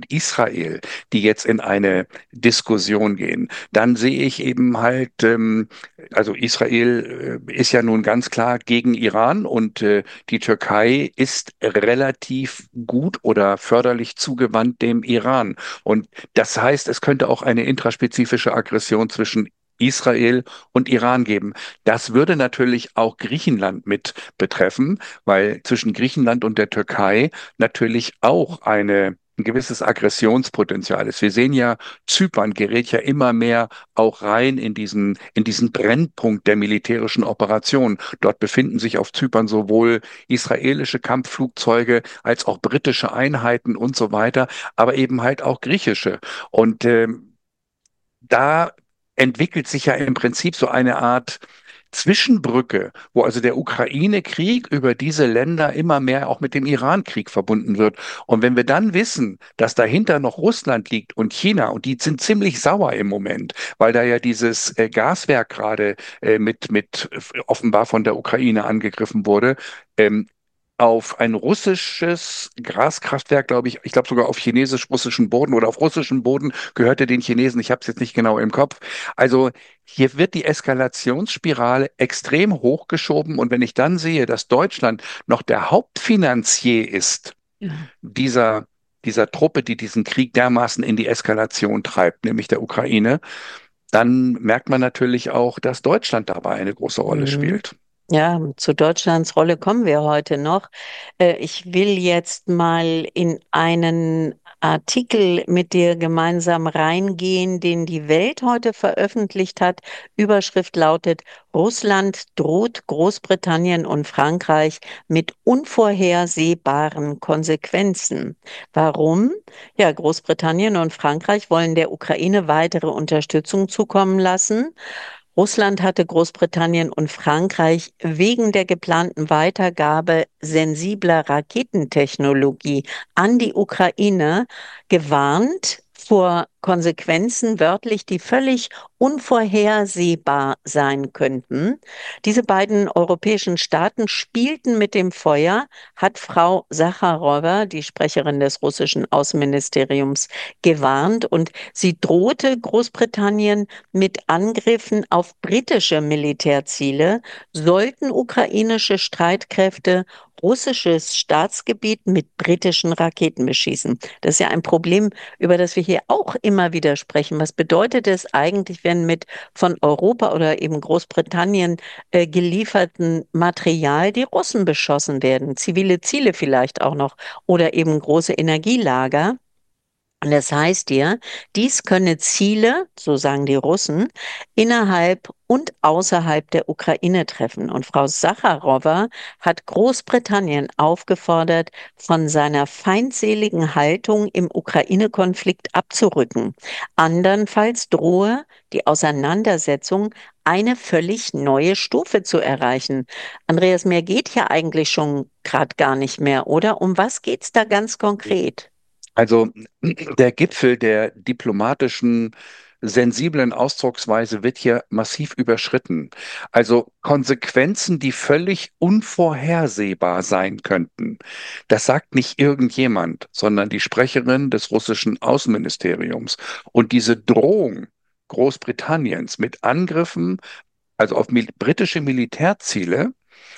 und Israel, die jetzt in eine Diskussion gehen, dann sehe ich eben halt, also Israel ist ja nun ganz klar gegen Iran und die Türkei ist relativ gut oder förderlich zugewandt dem Iran. Und das heißt, es könnte auch eine intraspezifische Aggression zwischen Israel und Iran geben. Das würde natürlich auch Griechenland mit betreffen, weil zwischen Griechenland und der Türkei natürlich auch ein gewisses Aggressionspotenzial ist. Wir sehen ja, Zypern gerät ja immer mehr auch rein in diesen Brennpunkt der militärischen Operation. Dort befinden sich auf Zypern sowohl israelische Kampfflugzeuge als auch britische Einheiten und so weiter, aber eben halt auch griechische. Und da entwickelt sich ja im Prinzip so eine Art Zwischenbrücke, wo also der Ukraine-Krieg über diese Länder immer mehr auch mit dem Iran-Krieg verbunden wird. Und wenn wir dann wissen, dass dahinter noch Russland liegt und China, und die sind ziemlich sauer im Moment, weil da ja dieses Gaswerk gerade offenbar von der Ukraine angegriffen wurde, ähm, auf ein russisches Gaskraftwerk, glaube ich glaube sogar auf chinesisch-russischen Boden oder auf russischem Boden gehörte den Chinesen. Ich habe es jetzt nicht genau im Kopf. Also hier wird die Eskalationsspirale extrem hochgeschoben. Und wenn ich dann sehe, dass Deutschland noch der Hauptfinanzier ist Ja. dieser, dieser Truppe, die diesen Krieg dermaßen in die Eskalation treibt, nämlich der Ukraine, dann merkt man natürlich auch, dass Deutschland dabei eine große Rolle Mhm. spielt. Ja, zu Deutschlands Rolle kommen wir heute noch. Ich will jetzt mal in einen Artikel mit dir gemeinsam reingehen, den die Welt heute veröffentlicht hat. Überschrift lautet: Russland droht Großbritannien und Frankreich mit unvorhersehbaren Konsequenzen. Warum? Ja, Großbritannien und Frankreich wollen der Ukraine weitere Unterstützung zukommen lassen. Russland hatte Großbritannien und Frankreich wegen der geplanten Weitergabe sensibler Raketentechnologie an die Ukraine gewarnt vor Konsequenzen wörtlich, die völlig unvorhersehbar sein könnten. Diese beiden europäischen Staaten spielten mit dem Feuer, hat Frau Sacharowa, die Sprecherin des russischen Außenministeriums, gewarnt, und sie drohte Großbritannien mit Angriffen auf britische Militärziele, sollten ukrainische Streitkräfte russisches Staatsgebiet mit britischen Raketen beschießen. Das ist ja ein Problem, über das wir hier auch immer wieder sprechen. Was bedeutet es eigentlich, wenn mit von Europa oder eben Großbritannien gelieferten Material die Russen beschossen werden? Zivile Ziele vielleicht auch noch oder eben große Energielager. Und das heißt dir, dies könne Ziele, so sagen die Russen, innerhalb und außerhalb der Ukraine treffen. Und Frau Sacharowa hat Großbritannien aufgefordert, von seiner feindseligen Haltung im Ukraine-Konflikt abzurücken. Andernfalls drohe die Auseinandersetzung eine völlig neue Stufe zu erreichen. Andreas, mehr geht ja eigentlich schon gerade gar nicht mehr, oder? Um was geht's da ganz konkret? Also der Gipfel der diplomatischen, sensiblen Ausdrucksweise wird hier massiv überschritten. Also Konsequenzen, die völlig unvorhersehbar sein könnten. Das sagt nicht irgendjemand, sondern die Sprecherin des russischen Außenministeriums. Und diese Drohung Großbritanniens mit Angriffen, also auf britische Militärziele,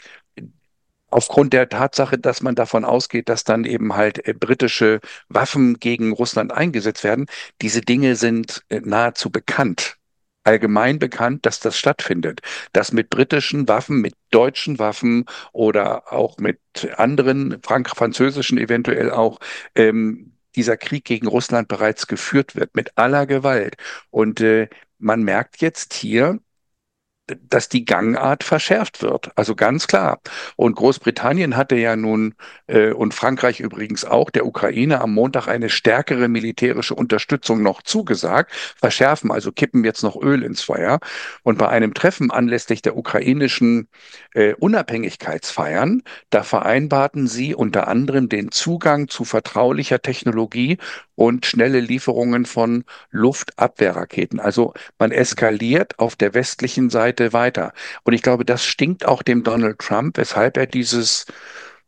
aufgrund der Tatsache, dass man davon ausgeht, dass dann eben halt britische Waffen gegen Russland eingesetzt werden. Diese Dinge sind nahezu bekannt. Allgemein bekannt, dass das stattfindet, dass mit britischen Waffen, mit deutschen Waffen oder auch mit anderen, französischen eventuell auch, dieser Krieg gegen Russland bereits geführt wird, mit aller Gewalt. Und man merkt jetzt hier, dass die Gangart verschärft wird. Also ganz klar. Und Großbritannien hatte ja nun und Frankreich übrigens auch der Ukraine am Montag eine stärkere militärische Unterstützung noch zugesagt, verschärfen, also kippen jetzt noch Öl ins Feuer. Und bei einem Treffen anlässlich der ukrainischen Unabhängigkeitsfeiern, da vereinbarten sie unter anderem den Zugang zu vertraulicher Technologie und schnelle Lieferungen von Luftabwehrraketen. Also man eskaliert auf der westlichen Seite weiter. Und ich glaube, das stinkt auch dem Donald Trump, weshalb er dieses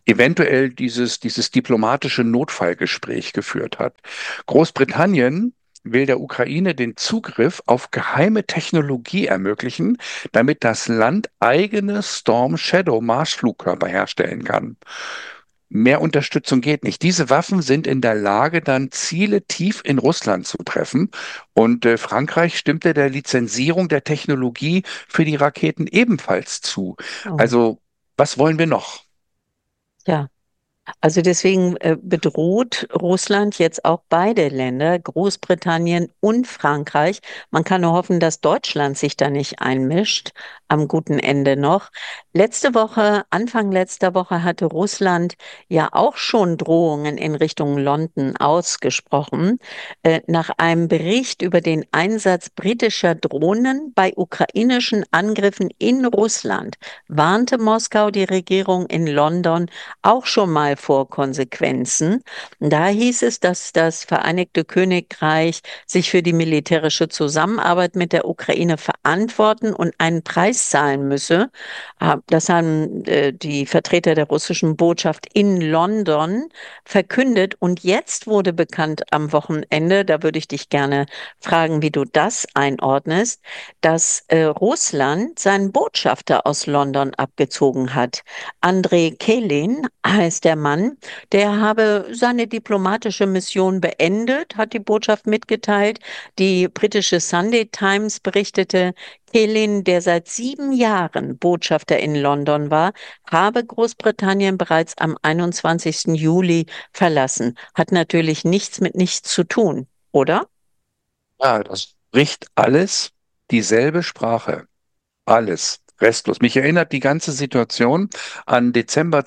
eventuell dieses diplomatische Notfallgespräch geführt hat. Großbritannien will der Ukraine den Zugriff auf geheime Technologie ermöglichen, damit das Land eigene Storm Shadow Marschflugkörper herstellen kann. Mehr Unterstützung geht nicht. Diese Waffen sind in der Lage, dann Ziele tief in Russland zu treffen. Und Frankreich stimmte der Lizenzierung der Technologie für die Raketen ebenfalls zu. Oh. Also, was wollen wir noch? Ja. Also deswegen bedroht Russland jetzt auch beide Länder, Großbritannien und Frankreich. Man kann nur hoffen, dass Deutschland sich da nicht einmischt, am guten Ende noch. Letzte Woche, Anfang letzter Woche hatte Russland ja auch schon Drohungen in Richtung London ausgesprochen. Nach einem Bericht über den Einsatz britischer Drohnen bei ukrainischen Angriffen in Russland warnte Moskau die Regierung in London auch schon mal vor Konsequenzen. Da hieß es, dass das Vereinigte Königreich sich für die militärische Zusammenarbeit mit der Ukraine verantworten und einen Preis zahlen müsse. Das haben die Vertreter der russischen Botschaft in London verkündet. Und jetzt wurde bekannt am Wochenende, da würde ich dich gerne fragen, wie du das einordnest, dass Russland seinen Botschafter aus London abgezogen hat. Andrei Kelin heißt der Mann, der habe seine diplomatische Mission beendet, hat die Botschaft mitgeteilt. Die britische Sunday Times berichtete, Kelin, der seit 7 Jahren Botschafter in London war, habe Großbritannien bereits am 21. Juli verlassen. Hat natürlich nichts mit nichts zu tun, oder? Ja, das spricht alles dieselbe Sprache. Alles. Restlos. Mich erinnert die ganze Situation an Dezember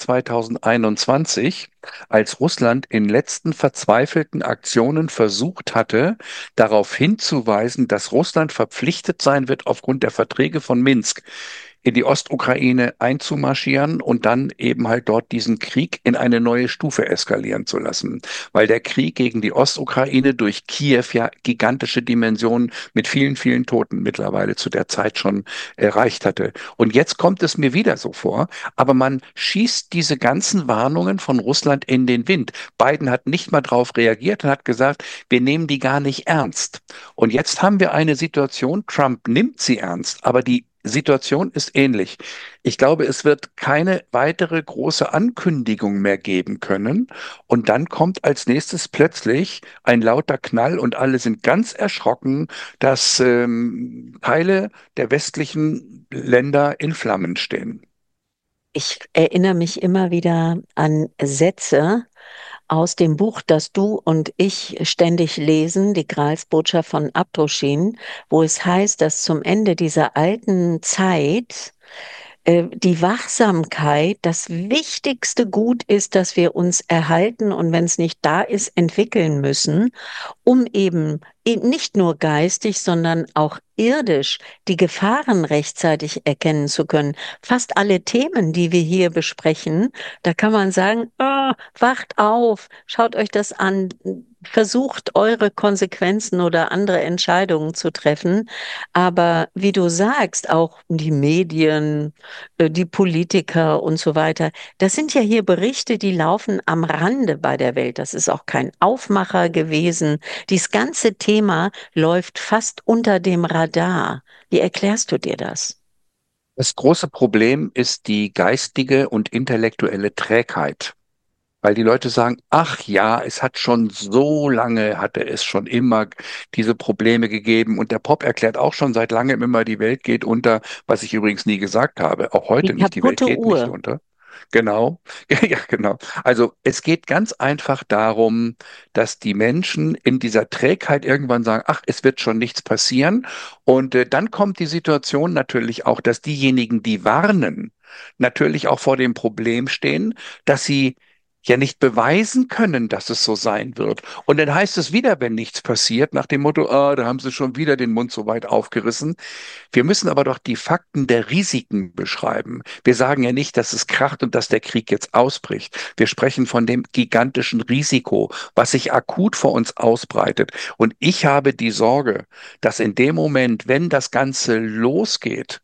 2021, als Russland in letzten verzweifelten Aktionen versucht hatte, darauf hinzuweisen, dass Russland verpflichtet sein wird, aufgrund der Verträge von Minsk in die Ostukraine einzumarschieren und dann eben halt dort diesen Krieg in eine neue Stufe eskalieren zu lassen. Weil der Krieg gegen die Ostukraine durch Kiew ja gigantische Dimensionen mit vielen, vielen Toten mittlerweile zu der Zeit schon erreicht hatte. Und jetzt kommt es mir wieder so vor, aber man schießt diese ganzen Warnungen von Russland in den Wind. Biden hat nicht mal darauf reagiert und hat gesagt, wir nehmen die gar nicht ernst. Und jetzt haben wir eine Situation, Trump nimmt sie ernst, aber die Situation ist ähnlich. Ich glaube, es wird keine weitere große Ankündigung mehr geben können. Und dann kommt als nächstes plötzlich ein lauter Knall und alle sind ganz erschrocken, dass Teile der westlichen Länder in Flammen stehen. Ich erinnere mich immer wieder an Sätze aus dem Buch, das du und ich ständig lesen, die Gralsbotschaft von Abdruschin, wo es heißt, dass zum Ende dieser alten Zeit die Wachsamkeit das wichtigste Gut ist, das wir uns erhalten und wenn es nicht da ist, entwickeln müssen, um eben nicht nur geistig, sondern auch irdisch die Gefahren rechtzeitig erkennen zu können. Fast alle Themen, die wir hier besprechen, da kann man sagen, wacht auf, schaut euch das an, versucht eure Konsequenzen oder andere Entscheidungen zu treffen. Aber wie du sagst, auch die Medien, die Politiker und so weiter, das sind ja hier Berichte, die laufen am Rande bei der Welt. Das ist auch kein Aufmacher gewesen. Dieses ganze Thema läuft fast unter dem Radar. Wie erklärst du dir das? Das große Problem ist die geistige und intellektuelle Trägheit. Weil die Leute sagen, ach ja, es hat schon so lange, hatte es schon immer diese Probleme gegeben. Und der Pop erklärt auch schon seit langem immer, die Welt geht unter, was ich übrigens nie gesagt habe. Auch Die heute nicht, die Welt kaputte geht nicht Uhr. unter. Genau, ja, genau. Also es geht ganz einfach darum, dass die Menschen in dieser Trägheit irgendwann sagen, ach, es wird schon nichts passieren. Und dann kommt die Situation natürlich auch, dass diejenigen, die warnen, natürlich auch vor dem Problem stehen, dass sie ja nicht beweisen können, dass es so sein wird. Und dann heißt es wieder, wenn nichts passiert, nach dem Motto, ah, da haben sie schon wieder den Mund so weit aufgerissen. Wir müssen aber doch die Fakten der Risiken beschreiben. Wir sagen ja nicht, dass es kracht und dass der Krieg jetzt ausbricht. Wir sprechen von dem gigantischen Risiko, was sich akut vor uns ausbreitet. Und ich habe die Sorge, dass in dem Moment, wenn das Ganze losgeht,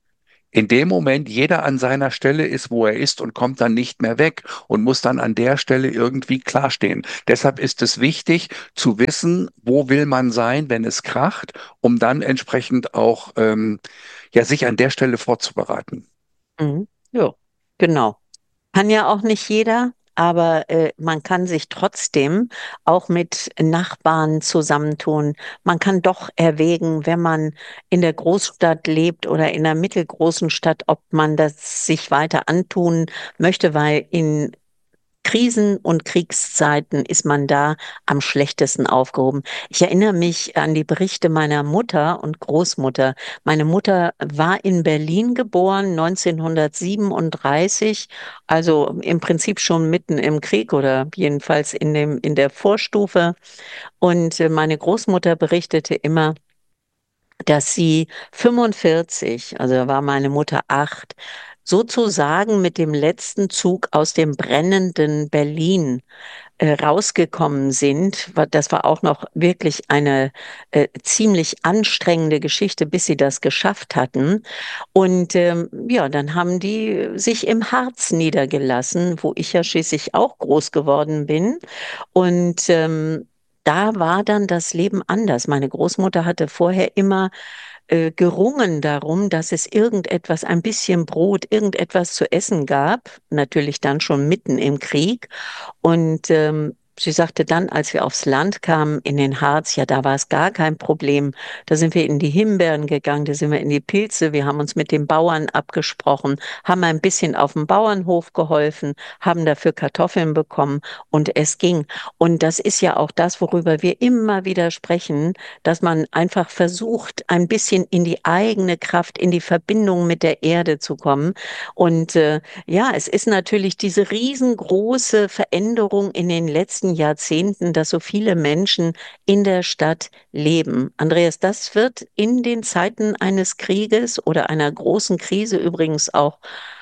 in dem Moment jeder an seiner Stelle ist, wo er ist und kommt dann nicht mehr weg und muss dann an der Stelle irgendwie klarstehen. Deshalb ist es wichtig zu wissen, wo will man sein, wenn es kracht, um dann entsprechend auch ja, sich an der Stelle vorzubereiten. Mhm. Ja, genau. Kann ja auch nicht jeder, aber man kann sich trotzdem auch mit Nachbarn zusammentun. Man kann doch erwägen, wenn man in der Großstadt lebt oder in einer mittelgroßen Stadt, ob man das sich weiter antun möchte, weil in Krisen und Kriegszeiten ist man da am schlechtesten aufgehoben. Ich erinnere mich an die Berichte meiner Mutter und Großmutter. Meine Mutter war in Berlin geboren, 1937, also im Prinzip schon mitten im Krieg oder jedenfalls in der Vorstufe. Und meine Großmutter berichtete immer, dass sie 45, also da war meine Mutter 8, sozusagen mit dem letzten Zug aus dem brennenden Berlin rausgekommen sind. Das war auch noch wirklich eine ziemlich anstrengende Geschichte, bis sie das geschafft hatten. Und ja, dann haben die sich im Harz niedergelassen, wo ich ja schließlich auch groß geworden bin. Und da war dann das Leben anders. Meine Großmutter hatte vorher immer gerungen darum, dass es irgendetwas, ein bisschen Brot, irgendetwas zu essen gab. Natürlich dann schon mitten im Krieg. Und sie sagte dann, als wir aufs Land kamen, in den Harz, ja, da war es gar kein Problem. Da sind wir in die Himbeeren gegangen, da sind wir in die Pilze, wir haben uns mit den Bauern abgesprochen, haben ein bisschen auf dem Bauernhof geholfen, haben dafür Kartoffeln bekommen und es ging. Und das ist ja auch das, worüber wir immer wieder sprechen, dass man einfach versucht, ein bisschen in die eigene Kraft, in die Verbindung mit der Erde zu kommen. Und ja, es ist natürlich diese riesengroße Veränderung in den letzten Jahrzehnten, dass so viele Menschen in der Stadt leben. Andreas, das wird in den Zeiten eines Krieges oder einer großen Krise, übrigens auch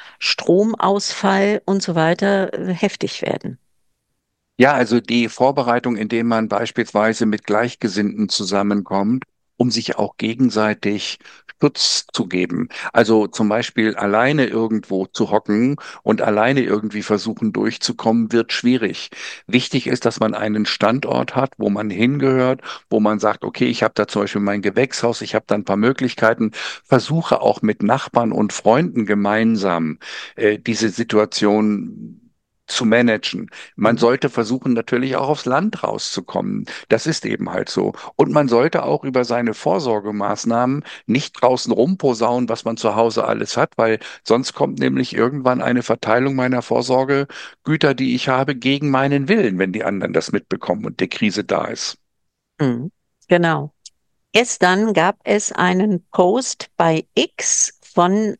Stromausfall und so weiter, heftig werden. Ja, also die Vorbereitung, indem man beispielsweise mit Gleichgesinnten zusammenkommt, um sich auch gegenseitig Schutz zu geben. Also zum Beispiel alleine irgendwo zu hocken und alleine irgendwie versuchen durchzukommen, wird schwierig. Wichtig ist, dass man einen Standort hat, wo man hingehört, wo man sagt, okay, ich habe da zum Beispiel mein Gewächshaus, ich habe da ein paar Möglichkeiten, versuche auch mit Nachbarn und Freunden gemeinsam diese Situation zu managen. Man Mhm. sollte versuchen, natürlich auch aufs Land rauszukommen. Das ist eben halt so. Und man sollte auch über seine Vorsorgemaßnahmen nicht draußen rumposaunen, was man zu Hause alles hat, weil sonst kommt nämlich irgendwann eine Verteilung meiner Vorsorgegüter, die ich habe, gegen meinen Willen, wenn die anderen das mitbekommen und die Krise da ist. Mhm. Genau. Gestern gab es einen Post bei X von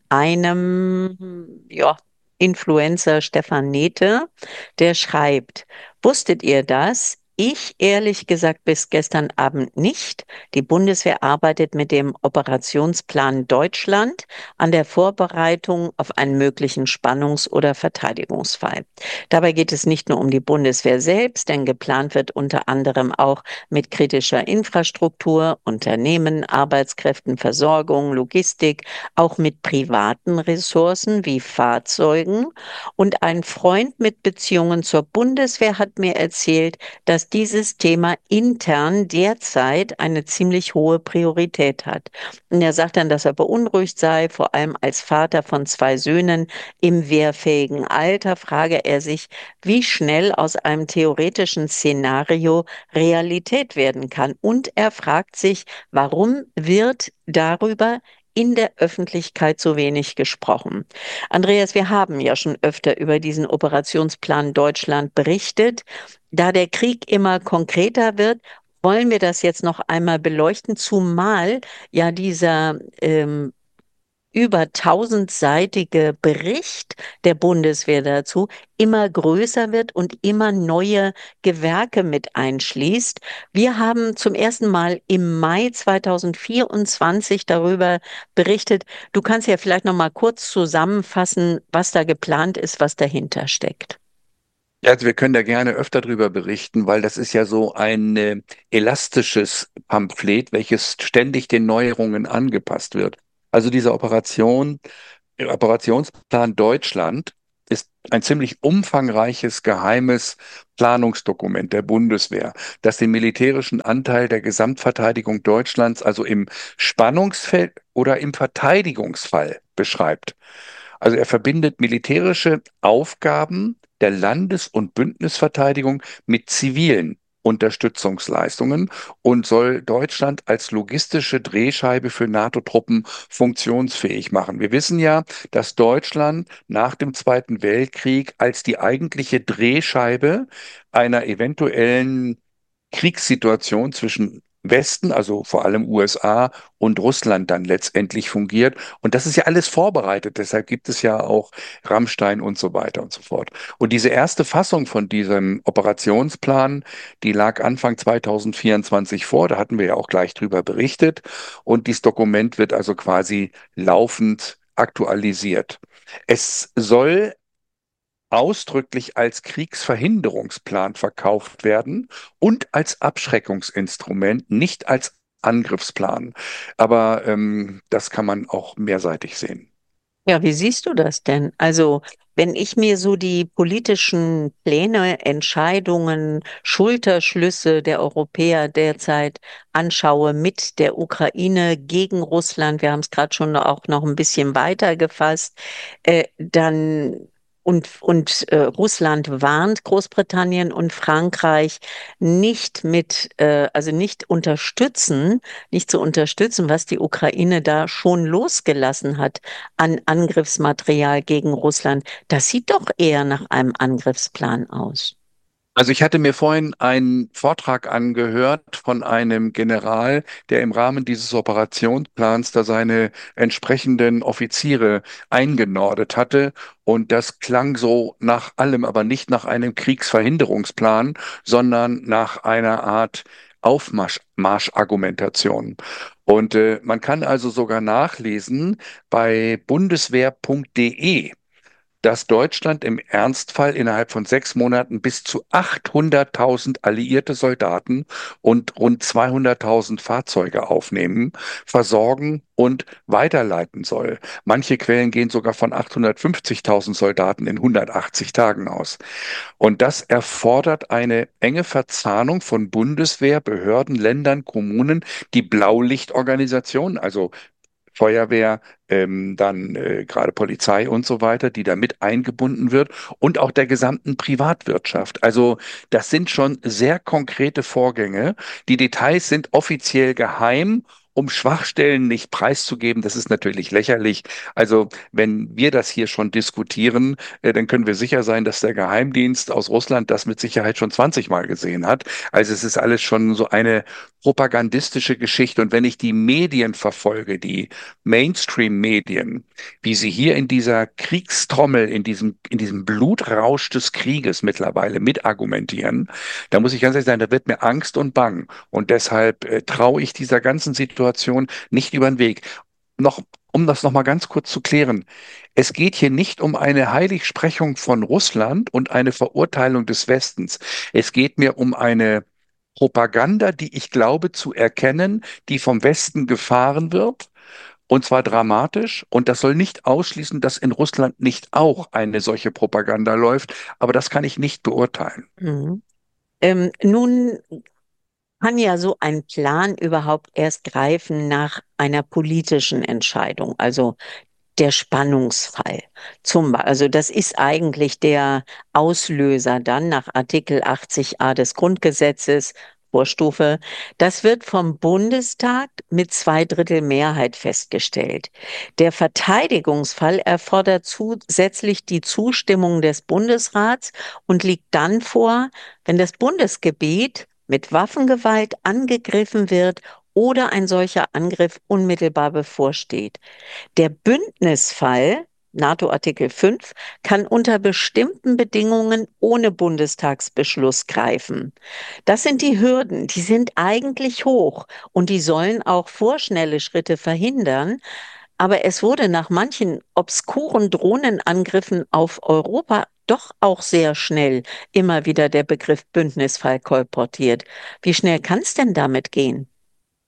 einem, ja, Influencer Stefan Nete, der schreibt, wusstet ihr das? Ich ehrlich gesagt bis gestern Abend nicht. Die Bundeswehr arbeitet mit dem Operationsplan Deutschland an der Vorbereitung auf einen möglichen Spannungs- oder Verteidigungsfall. Dabei geht es nicht nur um die Bundeswehr selbst, denn geplant wird unter anderem auch mit kritischer Infrastruktur, Unternehmen, Arbeitskräften, Versorgung, Logistik, auch mit privaten Ressourcen wie Fahrzeugen. Und ein Freund mit Beziehungen zur Bundeswehr hat mir erzählt, dass dieses Thema intern derzeit eine ziemlich hohe Priorität hat. Und er sagt dann, dass er beunruhigt sei, vor allem als Vater von 2 Söhnen im wehrfähigen Alter, frage er sich, wie schnell aus einem theoretischen Szenario Realität werden kann. Und er fragt sich, warum wird darüber in der Öffentlichkeit so wenig gesprochen? Andreas, wir haben ja schon öfter über diesen Operationsplan Deutschland berichtet. Da der Krieg immer konkreter wird, wollen wir das jetzt noch einmal beleuchten, zumal ja dieser über 1000-seitige Bericht der Bundeswehr dazu immer größer wird und immer neue Gewerke mit einschließt. Wir haben zum ersten Mal im Mai 2024 darüber berichtet. Du kannst ja vielleicht noch mal kurz zusammenfassen, was da geplant ist, was dahinter steckt. Ja, also wir können da gerne öfter drüber berichten, weil das ist ja so ein elastisches Pamphlet, welches ständig den Neuerungen angepasst wird. Also diese Operation Der Operationsplan Deutschland ist ein ziemlich umfangreiches geheimes Planungsdokument der Bundeswehr, das den militärischen Anteil der Gesamtverteidigung Deutschlands also im Spannungsfeld oder im Verteidigungsfall beschreibt. Also er verbindet militärische Aufgaben der Landes- und Bündnisverteidigung mit zivilen Unterstützungsleistungen und soll Deutschland als logistische Drehscheibe für NATO-Truppen funktionsfähig machen. Wir wissen ja, dass Deutschland nach dem Zweiten Weltkrieg als die eigentliche Drehscheibe einer eventuellen Kriegssituation zwischen Westen, also vor allem USA und Russland dann letztendlich fungiert. Und das ist ja alles vorbereitet. Deshalb gibt es ja auch Rammstein und so weiter und so fort. Und diese erste Fassung von diesem Operationsplan, die lag Anfang 2024 vor. Da hatten wir ja auch gleich drüber berichtet. Und dieses Dokument wird also quasi laufend aktualisiert. Es soll ausdrücklich als Kriegsverhinderungsplan verkauft werden und als Abschreckungsinstrument, nicht als Angriffsplan. Aber das kann man auch mehrseitig sehen. Ja, wie siehst du das denn? Also, wenn ich mir so die politischen Pläne, Entscheidungen, Schulterschlüsse der Europäer derzeit anschaue mit der Ukraine gegen Russland, wir haben es gerade schon auch noch ein bisschen weiter gefasst, dann Russland warnt Großbritannien und Frankreich nicht also nicht zu unterstützen, was die Ukraine da schon losgelassen hat an Angriffsmaterial gegen Russland. Das sieht doch eher nach einem Angriffsplan aus. Also ich hatte mir vorhin einen Vortrag angehört von einem General, der im Rahmen dieses Operationsplans da seine entsprechenden Offiziere eingenordet hatte. Und das klang so nach allem, aber nicht nach einem Kriegsverhinderungsplan, sondern nach einer Art Aufmarschargumentation. Und man kann also sogar nachlesen bei bundeswehr.de, dass Deutschland im Ernstfall innerhalb von 6 Monaten bis zu 800.000 alliierte Soldaten und rund 200.000 Fahrzeuge aufnehmen, versorgen und weiterleiten soll. Manche Quellen gehen sogar von 850.000 Soldaten in 180 Tagen aus. Und das erfordert eine enge Verzahnung von Bundeswehr, Behörden, Ländern, Kommunen, die Blaulichtorganisationen, also Feuerwehr, dann gerade Polizei und so weiter, die da mit eingebunden wird und auch der gesamten Privatwirtschaft. Also das sind schon sehr konkrete Vorgänge. Die Details sind offiziell geheim. Um Schwachstellen nicht preiszugeben, das ist natürlich lächerlich. Also wenn wir das hier schon diskutieren, dann können wir sicher sein, dass der Geheimdienst aus Russland das mit Sicherheit schon 20 Mal gesehen hat. Also es ist alles schon so eine propagandistische Geschichte. Und wenn ich die Medien verfolge, die Mainstream-Medien, wie sie hier in dieser Kriegstrommel, in diesem Blutrausch des Krieges mittlerweile mitargumentieren, da muss ich ganz ehrlich sagen, da wird mir Angst und Bang. Und deshalb traue ich dieser ganzen Situation nicht über den Weg. Noch, um das nochmal ganz kurz zu klären. Es geht hier nicht um eine Heiligsprechung von Russland und eine Verurteilung des Westens. Es geht mir um eine Propaganda, die ich glaube zu erkennen, die vom Westen gefahren wird. Und zwar dramatisch. Und das soll nicht ausschließen, dass in Russland nicht auch eine solche Propaganda läuft. Aber das kann ich nicht beurteilen. Mhm. Nun kann ja so ein Plan überhaupt erst greifen nach einer politischen Entscheidung, also der Spannungsfall. Also das ist eigentlich der Auslöser dann nach Artikel 80a des Grundgesetzes, Vorstufe. Das wird vom Bundestag mit Zweidrittel Mehrheit festgestellt. Der Verteidigungsfall erfordert zusätzlich die Zustimmung des Bundesrats und liegt dann vor, wenn das Bundesgebiet mit Waffengewalt angegriffen wird oder ein solcher Angriff unmittelbar bevorsteht. Der Bündnisfall, NATO-Artikel 5, kann unter bestimmten Bedingungen ohne Bundestagsbeschluss greifen. Das sind die Hürden, die sind eigentlich hoch und die sollen auch vorschnelle Schritte verhindern. Aber es wurde nach manchen obskuren Drohnenangriffen auf Europa doch auch sehr schnell immer wieder der Begriff Bündnisfall kolportiert. Wie schnell kann es denn damit gehen?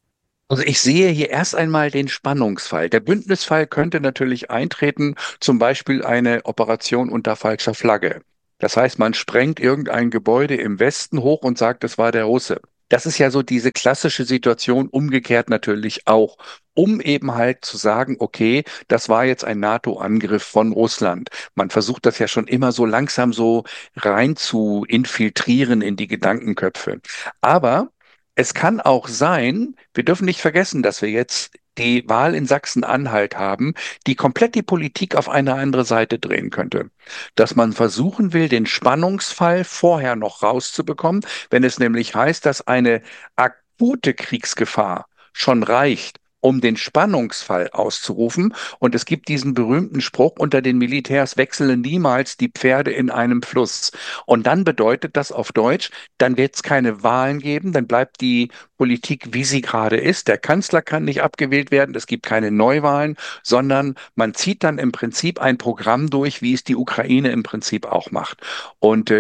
Also ich sehe hier erst einmal den Spannungsfall. Der Bündnisfall könnte natürlich eintreten, zum Beispiel eine Operation unter falscher Flagge. Das heißt, man sprengt irgendein Gebäude im Westen hoch und sagt, es war der Russe. Das ist ja so diese klassische Situation, umgekehrt natürlich auch, um eben halt zu sagen, okay, das war jetzt ein NATO-Angriff von Russland. Man versucht das ja schon immer so langsam so rein zu infiltrieren in die Gedankenköpfe. Aber es kann auch sein, wir dürfen nicht vergessen, dass wir jetzt die Wahl in Sachsen-Anhalt haben, die komplett die Politik auf eine andere Seite drehen könnte. Dass man versuchen will, den Spannungsfall vorher noch rauszubekommen, wenn es nämlich heißt, dass eine akute Kriegsgefahr schon reicht, um den Spannungsfall auszurufen. Und es gibt diesen berühmten Spruch, unter den Militärs wechseln niemals die Pferde in einem Fluss. Und dann bedeutet das auf Deutsch, dann wird es keine Wahlen geben, dann bleibt die Politik, wie sie gerade ist. Der Kanzler kann nicht abgewählt werden, es gibt keine Neuwahlen, sondern man zieht dann im Prinzip ein Programm durch, wie es die Ukraine im Prinzip auch macht. Und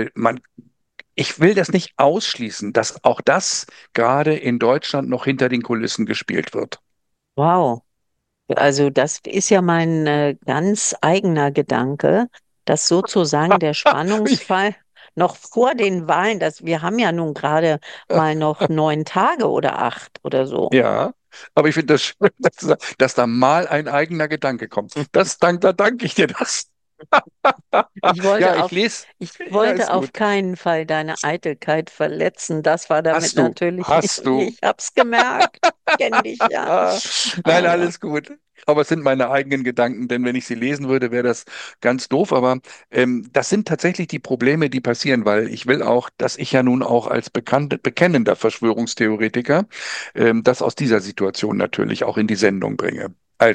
ich will das nicht ausschließen, dass auch das gerade in Deutschland noch hinter den Kulissen gespielt wird. Wow. Also das ist ja mein ganz eigener Gedanke, dass sozusagen der Spannungsfall noch vor den Wahlen, dass wir haben ja nun gerade mal noch 9 Tage oder 8 oder so. Ja, aber ich finde das schön, dass da mal ein eigener Gedanke kommt. Da danke ich dir das. Ich Ja, wollte ich auf, lese. ich Ja, wollte ist auf gut. keinen Fall deine Eitelkeit verletzen. Das war damit natürlich nicht. Hast du. Ich hab's gemerkt. Kenn dich ja. Nein, Aber alles gut. Aber es sind meine eigenen Gedanken, denn wenn ich sie lesen würde, wäre das ganz doof. Aber das sind tatsächlich die Probleme, die passieren, weil ich will auch, dass ich ja nun auch als bekennender Verschwörungstheoretiker das aus dieser Situation natürlich auch in die Sendung bringe.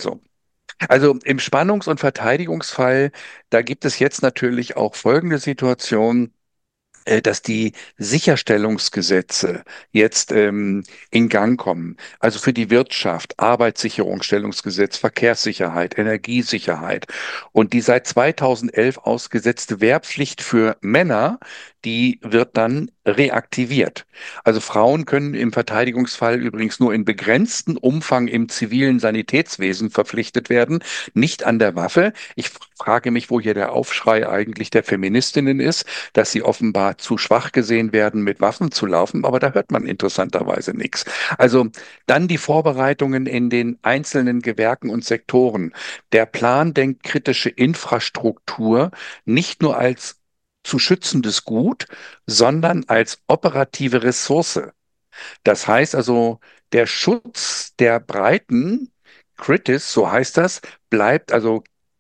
Also im Spannungs- und Verteidigungsfall, da gibt es jetzt natürlich auch folgende Situation, dass die Sicherstellungsgesetze jetzt in Gang kommen. Also für die Wirtschaft, Arbeitssicherungsstellungsgesetz, Verkehrssicherheit, Energiesicherheit und die seit 2011 ausgesetzte Wehrpflicht für Männer, die wird dann reaktiviert. Also Frauen können im Verteidigungsfall übrigens nur in begrenztem Umfang im zivilen Sanitätswesen verpflichtet werden, nicht an der Waffe. Ich frage mich, wo hier der Aufschrei eigentlich der Feministinnen ist, dass sie offenbar zu schwach gesehen werden, mit Waffen zu laufen, aber da hört man interessanterweise nichts. Also dann die Vorbereitungen in den einzelnen Gewerken und Sektoren. Der Plan denkt kritische Infrastruktur nicht nur als zu schützendes Gut, sondern als operative Ressource. Das heißt also, der Schutz der Breiten, Kritis, so heißt das, bleibt also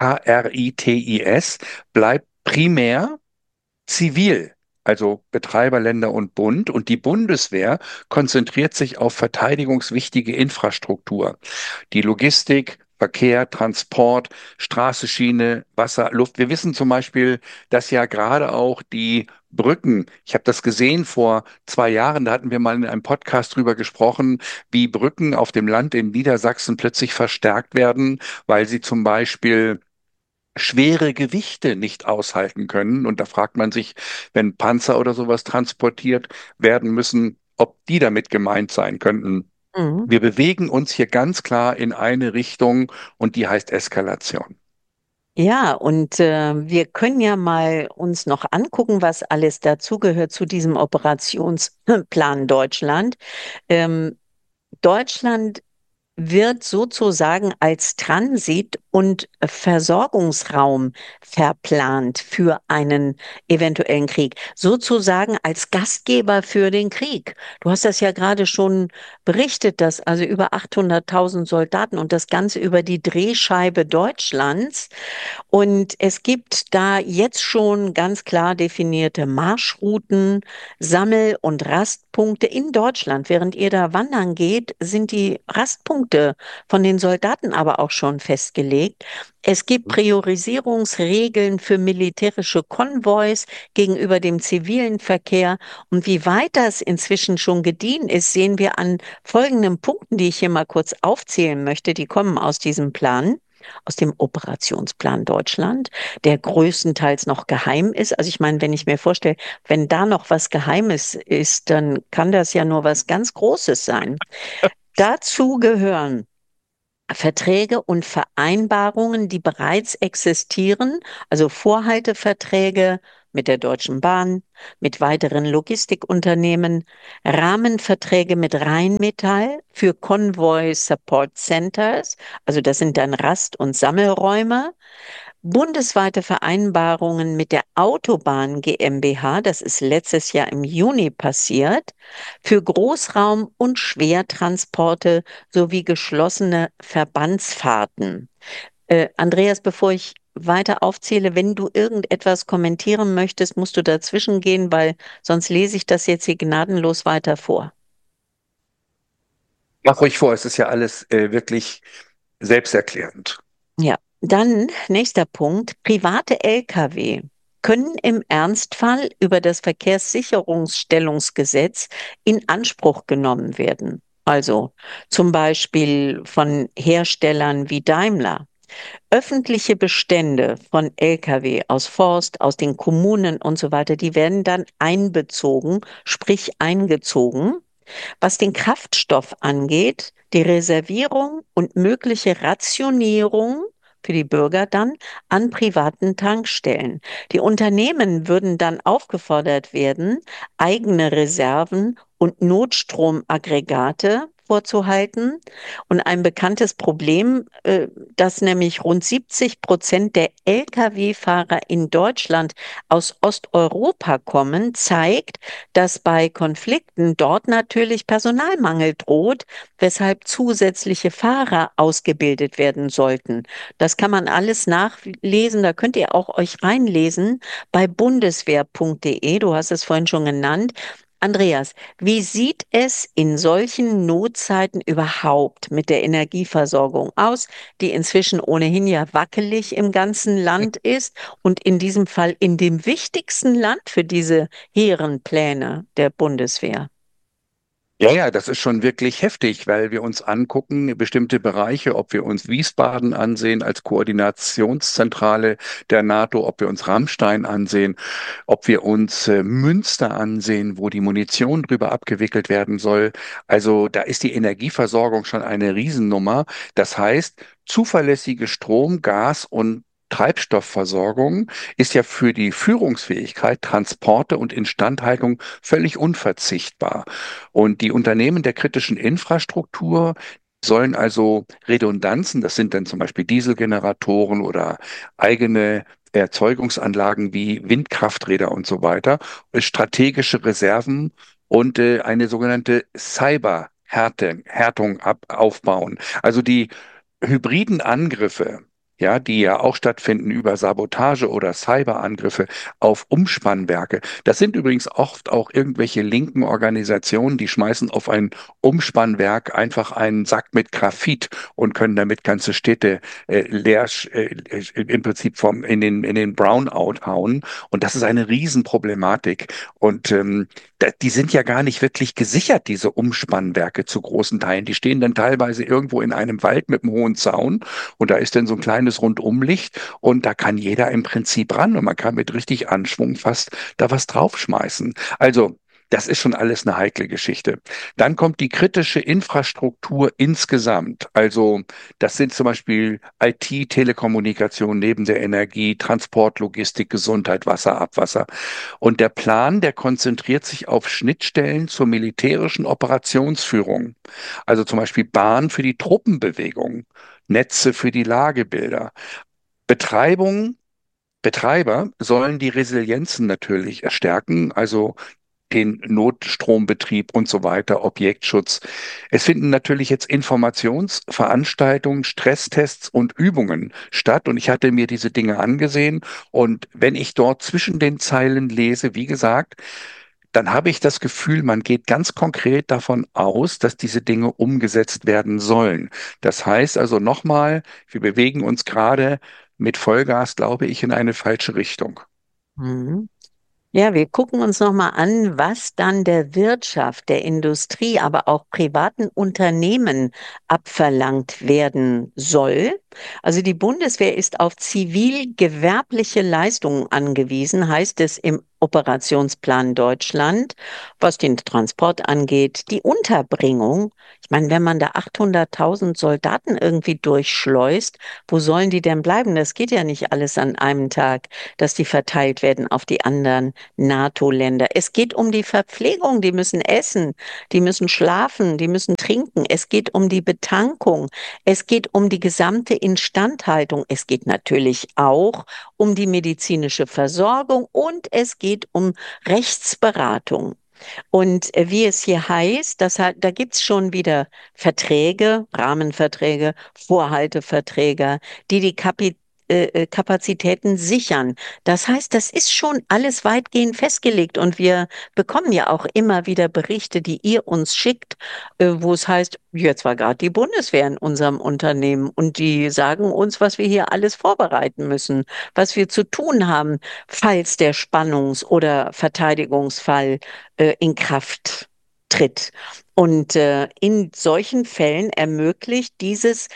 KRITIS, bleibt primär zivil, also Betreiber, Länder und Bund. Und die Bundeswehr konzentriert sich auf verteidigungswichtige Infrastruktur. Die Logistik, Verkehr, Transport, Straße, Schiene, Wasser, Luft. Wir wissen zum Beispiel, dass ja gerade auch die Brücken, ich habe das gesehen vor 2 Jahren, da hatten wir mal in einem Podcast drüber gesprochen, wie Brücken auf dem Land in Niedersachsen plötzlich verstärkt werden, weil sie zum Beispiel schwere Gewichte nicht aushalten können. Und da fragt man sich, wenn Panzer oder sowas transportiert werden müssen, ob die damit gemeint sein könnten. mhm. Wir bewegen uns hier ganz klar in eine Richtung und die heißt Eskalation. Ja, und wir können ja mal uns noch angucken, was alles dazugehört zu diesem Operationsplan Deutschland. Ähm, Deutschland wird sozusagen als Transit- und Versorgungsraum verplant für einen eventuellen Krieg, sozusagen als Gastgeber für den Krieg. Du hast das ja gerade schon berichtet, dass also über 800.000 Soldaten und das Ganze über die Drehscheibe Deutschlands. Und es gibt da jetzt schon ganz klar definierte Marschrouten, Sammel- und Rastpunkte in Deutschland. Während ihr da wandern geht, sind die Rastpunkte von den Soldaten aber auch schon festgelegt. Es gibt Priorisierungsregeln für militärische Konvois gegenüber dem zivilen Verkehr. Und wie weit das inzwischen schon gediehen ist, sehen wir an folgenden Punkten, die ich hier mal kurz aufzählen möchte. Die kommen aus diesem Plan, aus dem Operationsplan Deutschland, der größtenteils noch geheim ist. Also ich meine, wenn ich mir vorstelle, wenn da noch was Geheimes ist, dann kann das ja nur was ganz Großes sein. Dazu gehören Verträge und Vereinbarungen, die bereits existieren, also Vorhalteverträge mit der Deutschen Bahn, mit weiteren Logistikunternehmen, Rahmenverträge mit Rheinmetall für Convoy Support Centers, also das sind dann Rast- und Sammelräume, bundesweite Vereinbarungen mit der Autobahn GmbH, das ist letztes Jahr im Juni passiert, für Großraum- und Schwertransporte sowie geschlossene Verbandsfahrten. Andreas, bevor ich weiter aufzähle, wenn du irgendetwas kommentieren möchtest, musst du dazwischen gehen, weil sonst lese ich das jetzt hier gnadenlos weiter vor. Mach ruhig vor, es ist ja alles wirklich selbsterklärend. Ja, dann nächster Punkt. Private Lkw können im Ernstfall über das Verkehrssicherungsstellungsgesetz in Anspruch genommen werden. Also zum Beispiel von Herstellern wie Daimler. Öffentliche Bestände von Lkw aus Forst, aus den Kommunen und so weiter, die werden dann einbezogen, sprich eingezogen. Was den Kraftstoff angeht, die Reservierung und mögliche Rationierung für die Bürger dann an privaten Tankstellen. Die Unternehmen würden dann aufgefordert werden, eigene Reserven und Notstromaggregate vorzuhalten. Und ein bekanntes Problem, dass nämlich rund 70% der Lkw-Fahrer in Deutschland aus Osteuropa kommen, zeigt, dass bei Konflikten dort natürlich Personalmangel droht, weshalb zusätzliche Fahrer ausgebildet werden sollten. Das kann man alles nachlesen, da könnt ihr auch euch reinlesen bei bundeswehr.de, du hast es vorhin schon genannt. Andreas, wie sieht es in solchen Notzeiten überhaupt mit der Energieversorgung aus, die inzwischen ohnehin ja wackelig im ganzen Land ist und in diesem Fall in dem wichtigsten Land für diese hehren Pläne der Bundeswehr? Ja, ja, das ist schon wirklich heftig, weil wir uns angucken, bestimmte Bereiche, ob wir uns Wiesbaden ansehen als Koordinationszentrale der NATO, ob wir uns Rammstein ansehen, ob wir uns Münster ansehen, wo die Munition drüber abgewickelt werden soll. Also da ist die Energieversorgung schon eine Riesennummer. Das heißt, zuverlässige Strom, Gas und Treibstoffversorgung ist ja für die Führungsfähigkeit, Transporte und Instandhaltung völlig unverzichtbar. Und die Unternehmen der kritischen Infrastruktur sollen also Redundanzen, das sind dann zum Beispiel Dieselgeneratoren oder eigene Erzeugungsanlagen wie Windkrafträder und so weiter, strategische Reserven und eine sogenannte Cyberhärtung aufbauen. Also die hybriden Angriffe, ja, die ja auch stattfinden über Sabotage oder Cyberangriffe auf Umspannwerke. Das sind übrigens oft auch irgendwelche linken Organisationen, die schmeißen auf ein Umspannwerk einfach einen Sack mit Graphit und können damit ganze Städte leer im Prinzip in den Brownout hauen. Und das ist eine Riesenproblematik. Und die sind ja gar nicht wirklich gesichert, diese Umspannwerke zu großen Teilen. Die stehen dann teilweise irgendwo in einem Wald mit einem hohen Zaun und da ist dann so ein kleines Rundumlicht und da kann jeder im Prinzip ran und man kann mit richtig Anschwung fast da was draufschmeißen. Also das ist schon alles eine heikle Geschichte. Dann kommt die kritische Infrastruktur insgesamt. Also das sind zum Beispiel IT, Telekommunikation neben der Energie, Transport, Logistik, Gesundheit, Wasser, Abwasser. Und der Plan, der konzentriert sich auf Schnittstellen zur militärischen Operationsführung. Also zum Beispiel Bahn für die Truppenbewegung, Netze für die Lagebilder. Betreibung, Betreiber sollen die Resilienzen natürlich stärken, also den Notstrombetrieb und so weiter, Objektschutz. Es finden natürlich jetzt Informationsveranstaltungen, Stresstests und Übungen statt und ich hatte mir diese Dinge angesehen und wenn ich dort zwischen den Zeilen lese, wie gesagt, dann habe ich das Gefühl, man geht ganz konkret davon aus, dass diese Dinge umgesetzt werden sollen. Das heißt also nochmal, wir bewegen uns gerade mit Vollgas, glaube ich, in eine falsche Richtung. Mhm. Ja, wir gucken uns nochmal an, was dann der Wirtschaft, der Industrie, aber auch privaten Unternehmen abverlangt werden soll. Also die Bundeswehr ist auf zivilgewerbliche Leistungen angewiesen, heißt es im Operationsplan Deutschland, was den Transport angeht, die Unterbringung. Ich meine, wenn man da 800.000 Soldaten irgendwie durchschleust, wo sollen die denn bleiben? Das geht ja nicht alles an einem Tag, dass die verteilt werden auf die anderen NATO-Länder. Es geht um die Verpflegung, die müssen essen, die müssen schlafen, die müssen trinken. Es geht um die Betankung. Es geht um die gesamte Instandhaltung. Es geht natürlich auch um die medizinische Versorgung und es geht um Rechtsberatung. Und wie es hier heißt, da gibt es schon wieder Verträge, Rahmenverträge, Vorhalteverträge, die Kapazitäten sichern. Das heißt, das ist schon alles weitgehend festgelegt und wir bekommen ja auch immer wieder Berichte, die ihr uns schickt, wo es heißt, jetzt war gerade die Bundeswehr in unserem Unternehmen und die sagen uns, was wir hier alles vorbereiten müssen, was wir zu tun haben, falls der Spannungs- oder Verteidigungsfall in Kraft tritt. Und in solchen Fällen ermöglicht dieses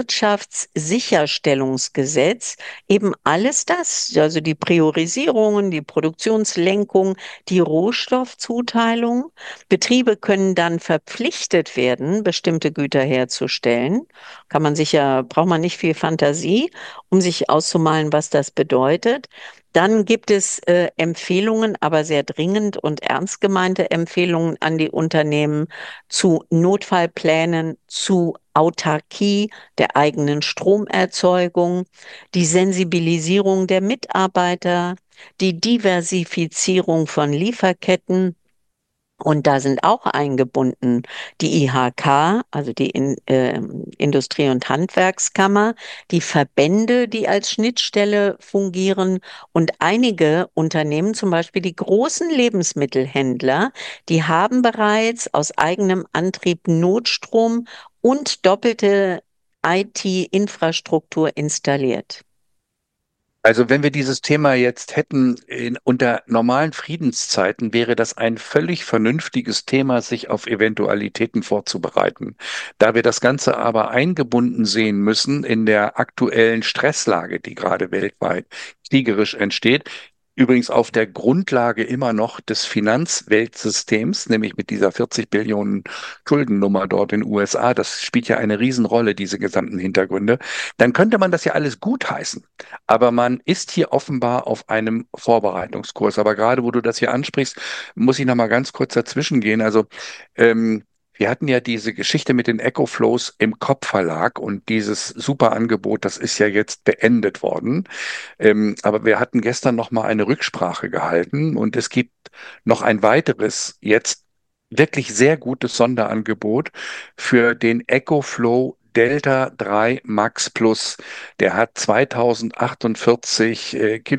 Wirtschaftssicherstellungsgesetz eben alles das, also die Priorisierungen, die Produktionslenkung, die Rohstoffzuteilung. Betriebe können dann verpflichtet werden, bestimmte Güter herzustellen. Braucht man nicht viel Fantasie, um sich auszumalen, was das bedeutet. Dann gibt es Empfehlungen, aber sehr dringend und ernst gemeinte Empfehlungen an die Unternehmen zu Notfallplänen, zu Autarkie der eigenen Stromerzeugung, die Sensibilisierung der Mitarbeiter, die Diversifizierung von Lieferketten. Und da sind auch eingebunden die IHK, also die Industrie- und Handwerkskammer, die Verbände, die als Schnittstelle fungieren und einige Unternehmen, zum Beispiel die großen Lebensmittelhändler, die haben bereits aus eigenem Antrieb Notstrom und doppelte IT-Infrastruktur installiert. Also wenn wir dieses Thema jetzt hätten unter normalen Friedenszeiten, wäre das ein völlig vernünftiges Thema, sich auf Eventualitäten vorzubereiten. Da wir das Ganze aber eingebunden sehen müssen in der aktuellen Stresslage, die gerade weltweit kriegerisch entsteht, übrigens auf der Grundlage immer noch des Finanzweltsystems, nämlich mit dieser 40 Billionen Schuldennummer dort in den USA, das spielt ja eine Riesenrolle, diese gesamten Hintergründe, dann könnte man das ja alles gutheißen. Aber man ist hier offenbar auf einem Vorbereitungskurs. Aber gerade wo du das hier ansprichst, muss ich noch mal ganz kurz dazwischen gehen. Also ähm, wir hatten ja diese Geschichte mit den EcoFlows im Kopf-Verlag und dieses super Angebot, das ist ja jetzt beendet worden. Aber wir hatten gestern noch mal eine Rücksprache gehalten und es gibt noch ein weiteres jetzt wirklich sehr gutes Sonderangebot für den EcoFlow Delta 3 Max Plus. Der hat 2048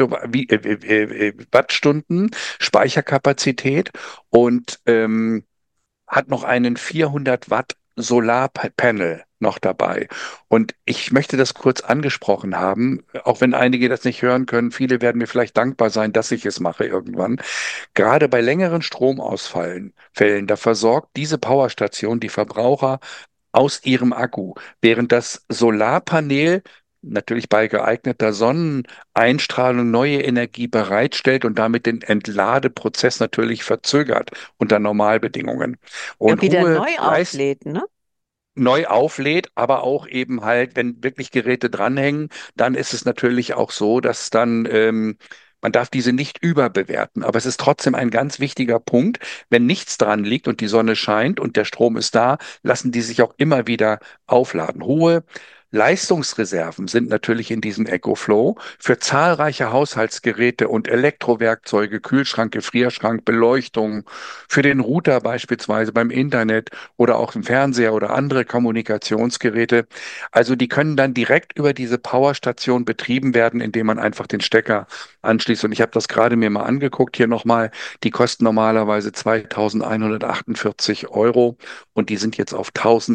Wattstunden Speicherkapazität und hat noch einen 400 Watt Solarpanel noch dabei. Und ich möchte das kurz angesprochen haben, auch wenn einige das nicht hören können. Viele werden mir vielleicht dankbar sein, dass ich es mache irgendwann. Gerade bei längeren Fällen, da versorgt diese Powerstation die Verbraucher aus ihrem Akku, während das Solarpanel natürlich bei geeigneter Sonneneinstrahlung neue Energie bereitstellt und damit den Entladeprozess natürlich verzögert unter Normalbedingungen. Ja, Und wieder hohe neu Leist auflädt, ne? neu auflädt, aber auch eben halt, wenn wirklich Geräte dranhängen, dann ist es natürlich auch so, dass dann man darf diese nicht überbewerten, aber es ist trotzdem ein ganz wichtiger Punkt. Wenn nichts dran liegt und die Sonne scheint und der Strom ist da, lassen die sich auch immer wieder aufladen. Hohe Leistungsreserven sind natürlich in diesem EcoFlow für zahlreiche Haushaltsgeräte und Elektrowerkzeuge, Kühlschrank, Gefrierschrank, Beleuchtung, für den Router beispielsweise beim Internet oder auch im Fernseher oder andere Kommunikationsgeräte. Also die können dann direkt über diese Powerstation betrieben werden, indem man einfach den Stecker anschließt. Und ich habe das gerade mir mal angeguckt hier nochmal. Die kosten normalerweise 2.148 € und die sind jetzt auf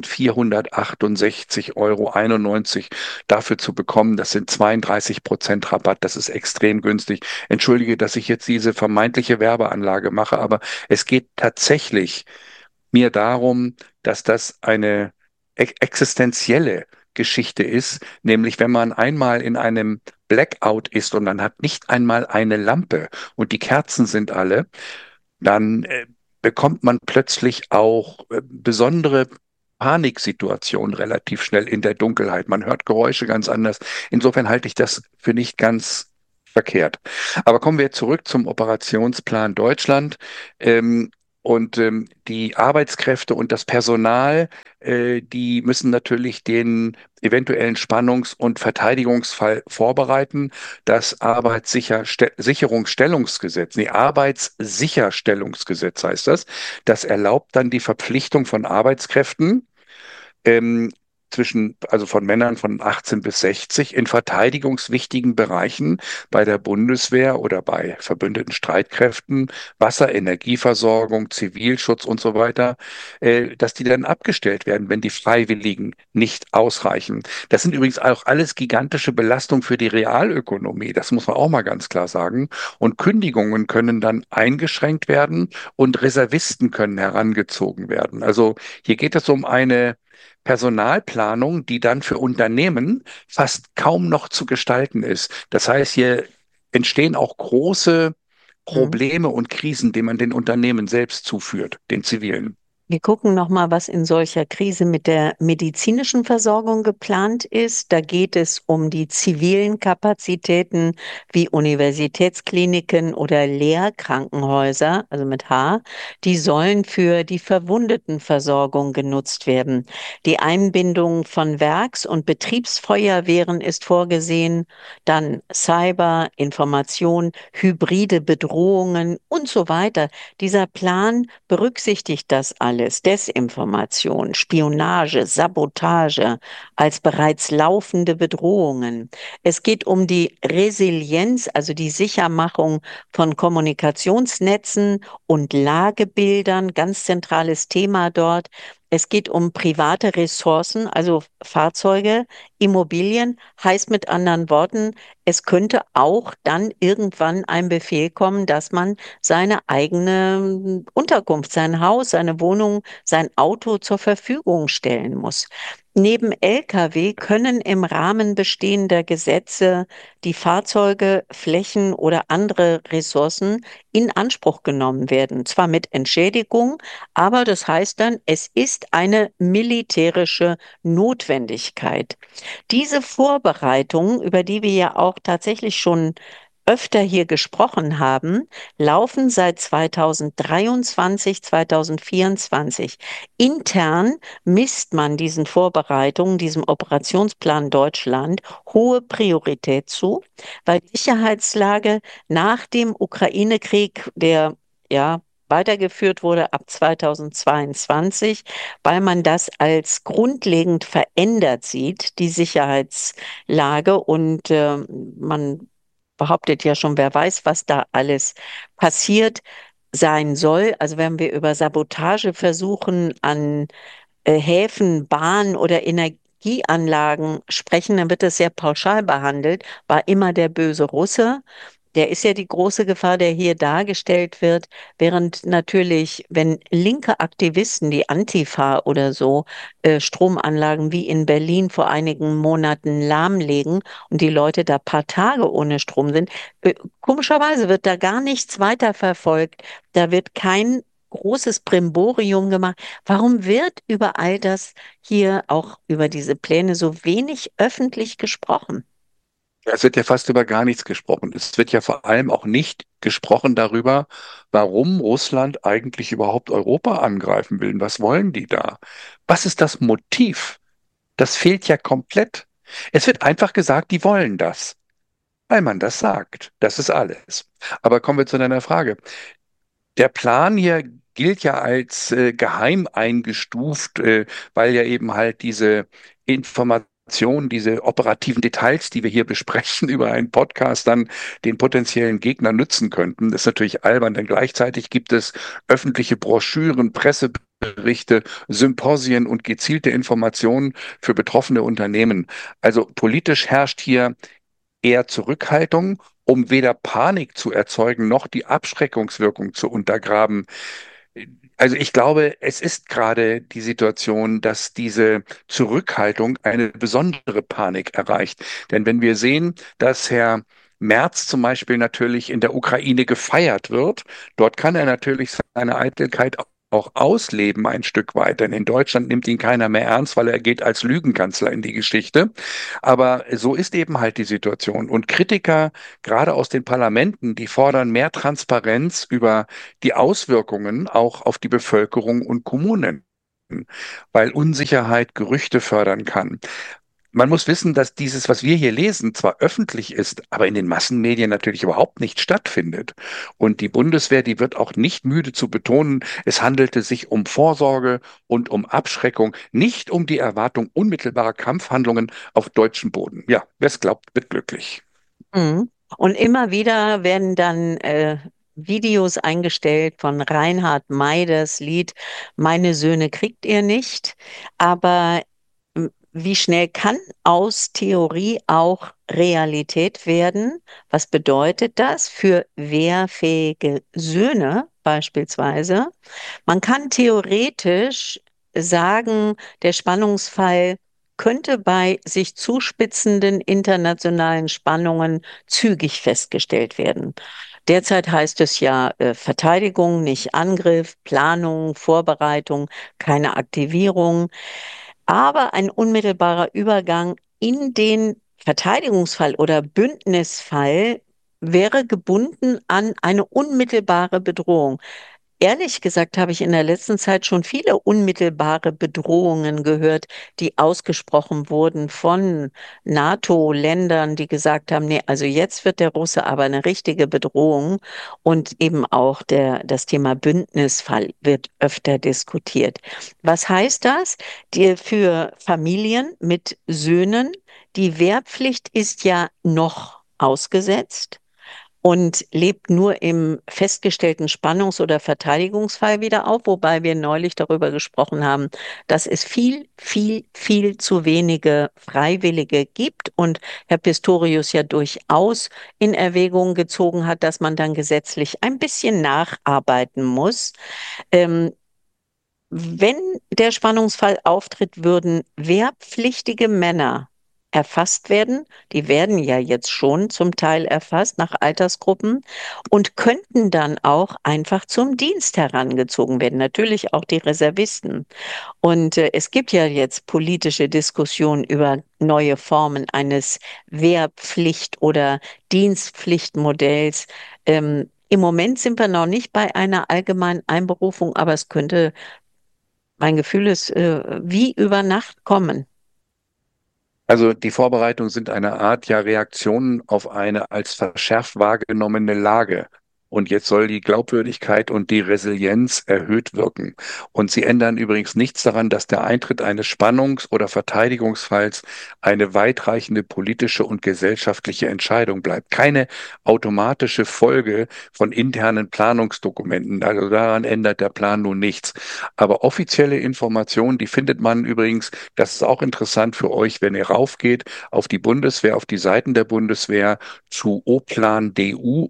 1.468,91 € dafür zu bekommen. Das sind 32% Rabatt. Das ist extrem günstig. Entschuldige, dass ich jetzt diese vermeintliche Werbeanlage mache, aber es geht tatsächlich mir darum, dass das eine existenzielle Geschichte ist, nämlich wenn man einmal in einem Blackout ist und man hat nicht einmal eine Lampe und die Kerzen sind alle, dann bekommt man plötzlich auch besondere Paniksituationen relativ schnell in der Dunkelheit. Man hört Geräusche ganz anders. Insofern halte ich das für nicht ganz verkehrt. Aber kommen wir zurück zum Operationsplan Deutschland. Ähm, die Arbeitskräfte und das Personal, die müssen natürlich den eventuellen Spannungs- und Verteidigungsfall vorbereiten. Das Arbeitssicherstellungsgesetz heißt das. Das erlaubt dann die Verpflichtung von Arbeitskräften, ähm, also von Männern von 18 bis 60 in verteidigungswichtigen Bereichen bei der Bundeswehr oder bei verbündeten Streitkräften, Wasser, Energieversorgung, Zivilschutz und so weiter, dass die dann abgestellt werden, wenn die Freiwilligen nicht ausreichen. Das sind übrigens auch alles gigantische Belastungen für die Realökonomie. Das muss man auch mal ganz klar sagen. Und Kündigungen können dann eingeschränkt werden und Reservisten können herangezogen werden. Also hier geht es um eine Personalplanung, die dann für Unternehmen fast kaum noch zu gestalten ist. Das heißt, hier entstehen auch große Mhm. Probleme und Krisen, die man den Unternehmen selbst zuführt, den zivilen. Wir gucken nochmal, was in solcher Krise mit der medizinischen Versorgung geplant ist. Da geht es um die zivilen Kapazitäten wie Universitätskliniken oder Lehrkrankenhäuser, also mit H. Die sollen für die Verwundetenversorgung genutzt werden. Die Einbindung von Werks- und Betriebsfeuerwehren ist vorgesehen. Dann Cyber, Information, hybride Bedrohungen und so weiter. Dieser Plan berücksichtigt das alles, Desinformation, Spionage, Sabotage als bereits laufende Bedrohungen. Es geht um die Resilienz, also die Sichermachung von Kommunikationsnetzen und Lagebildern, ganz zentrales Thema dort. Es geht um private Ressourcen, also Fahrzeuge, Immobilien, heißt mit anderen Worten, es könnte auch dann irgendwann ein Befehl kommen, dass man seine eigene Unterkunft, sein Haus, seine Wohnung, sein Auto zur Verfügung stellen muss. Neben Lkw können im Rahmen bestehender Gesetze die Fahrzeuge, Flächen oder andere Ressourcen in Anspruch genommen werden. Zwar mit Entschädigung, aber das heißt dann, es ist eine militärische Notwendigkeit. Diese Vorbereitungen, über die wir ja auch tatsächlich schon öfter hier gesprochen haben, laufen seit 2023, 2024. Intern misst man diesen Vorbereitungen, diesem Operationsplan Deutschland, hohe Priorität zu, weil die Sicherheitslage nach dem Ukraine-Krieg, der ja weitergeführt wurde ab 2022, weil man das als grundlegend verändert sieht, die Sicherheitslage, und man behauptet ja schon, wer weiß, was da alles passiert sein soll. Also wenn wir über Sabotageversuchen an Häfen, Bahnen oder Energieanlagen sprechen, dann wird das sehr pauschal behandelt, war immer der böse Russe. Der ist ja die große Gefahr, der hier dargestellt wird, während natürlich, wenn linke Aktivisten, die Antifa oder so, Stromanlagen wie in Berlin vor einigen Monaten lahmlegen und die Leute da paar Tage ohne Strom sind, komischerweise wird da gar nichts weiterverfolgt. Da wird kein großes Brimborium gemacht. Warum wird über all das hier, auch über diese Pläne, so wenig öffentlich gesprochen? Es wird ja fast über gar nichts gesprochen. Es wird ja vor allem auch nicht gesprochen darüber, warum Russland eigentlich überhaupt Europa angreifen will. Was wollen die da? Was ist das Motiv? Das fehlt ja komplett. Es wird einfach gesagt, die wollen das, weil man das sagt. Das ist alles. Aber kommen wir zu deiner Frage. Der Plan hier gilt ja als geheim eingestuft, weil ja eben halt diese Informationen, diese operativen Details, die wir hier besprechen über einen Podcast, dann den potenziellen Gegner nützen könnten. Das ist natürlich albern, denn gleichzeitig gibt es öffentliche Broschüren, Presseberichte, Symposien und gezielte Informationen für betroffene Unternehmen. Also politisch herrscht hier eher Zurückhaltung, um weder Panik zu erzeugen noch die Abschreckungswirkung zu untergraben. Also ich glaube, es ist gerade die Situation, dass diese Zurückhaltung eine besondere Panik erreicht. Denn wenn wir sehen, dass Herr Merz zum Beispiel natürlich in der Ukraine gefeiert wird, dort kann er natürlich seine Eitelkeit auch ausleben ein Stück weit. Denn in Deutschland nimmt ihn keiner mehr ernst, weil er geht als Lügenkanzler in die Geschichte. Aber so ist eben halt die Situation. Und Kritiker, gerade aus den Parlamenten, die fordern mehr Transparenz über die Auswirkungen auch auf die Bevölkerung und Kommunen, weil Unsicherheit Gerüchte fördern kann. Man muss wissen, dass dieses, was wir hier lesen, zwar öffentlich ist, aber in den Massenmedien natürlich überhaupt nicht stattfindet. Und die Bundeswehr, die wird auch nicht müde zu betonen, es handelte sich um Vorsorge und um Abschreckung, nicht um die Erwartung unmittelbarer Kampfhandlungen auf deutschem Boden. Ja, wer es glaubt, wird glücklich. Mhm. Und immer wieder werden dann Videos eingestellt von Reinhard May, das Lied Meine Söhne kriegt ihr nicht. Aber wie schnell kann aus Theorie auch Realität werden? Was bedeutet das für wehrfähige Söhne beispielsweise? Man kann theoretisch sagen, der Spannungsfall könnte bei sich zuspitzenden internationalen Spannungen zügig festgestellt werden. Derzeit heißt es ja Verteidigung, nicht Angriff, Planung, Vorbereitung, keine Aktivierung. Aber ein unmittelbarer Übergang in den Verteidigungsfall oder Bündnisfall wäre gebunden an eine unmittelbare Bedrohung. Ehrlich gesagt habe ich in der letzten Zeit schon viele unmittelbare Bedrohungen gehört, die ausgesprochen wurden von NATO-Ländern, die gesagt haben, nee, also jetzt wird der Russe aber eine richtige Bedrohung. Und eben auch das Thema Bündnisfall wird öfter diskutiert. Was heißt das? Für Familien mit Söhnen, die Wehrpflicht ist ja noch ausgesetzt und lebt nur im festgestellten Spannungs- oder Verteidigungsfall wieder auf, wobei wir neulich darüber gesprochen haben, dass es viel, viel, viel zu wenige Freiwillige gibt und Herr Pistorius ja durchaus in Erwägung gezogen hat, dass man dann gesetzlich ein bisschen nacharbeiten muss. Ähm, Wenn der Spannungsfall auftritt, würden wehrpflichtige Männer erfasst werden. Die werden ja jetzt schon zum Teil erfasst nach Altersgruppen und könnten dann auch einfach zum Dienst herangezogen werden. Natürlich auch die Reservisten. Und es gibt ja jetzt politische Diskussionen über neue Formen eines Wehrpflicht- oder Dienstpflichtmodells. Im Moment sind wir noch nicht bei einer allgemeinen Einberufung, aber es könnte, mein Gefühl ist, wie über Nacht kommen. Also die Vorbereitungen sind eine Art ja Reaktion auf eine als verschärft wahrgenommene Lage. Und jetzt soll die Glaubwürdigkeit und die Resilienz erhöht wirken. Und sie ändern übrigens nichts daran, dass der Eintritt eines Spannungs- oder Verteidigungsfalls eine weitreichende politische und gesellschaftliche Entscheidung bleibt. Keine automatische Folge von internen Planungsdokumenten. Also daran ändert der Plan nun nichts. Aber offizielle Informationen, die findet man übrigens, das ist auch interessant für euch, wenn ihr raufgeht auf die Bundeswehr, auf die Seiten der Bundeswehr zu Oplan.du.